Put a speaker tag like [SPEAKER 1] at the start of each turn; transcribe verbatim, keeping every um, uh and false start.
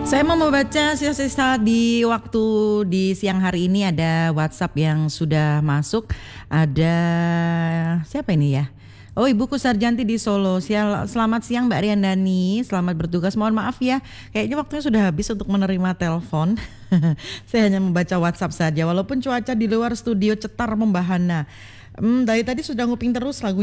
[SPEAKER 1] Saya mau membaca sisa-sisa di waktu di siang hari ini. Ada WhatsApp yang sudah masuk. Ada siapa ini ya? Oh, Ibuku Sarjanti di Solo. Sial, selamat siang Mbak Riandani. Selamat bertugas. Mohon maaf ya, kayaknya waktunya sudah habis untuk menerima telepon. Saya hanya membaca WhatsApp saja. Walaupun cuaca di luar studio cetar membahana. Hmm, dari tadi sudah nguping terus lagu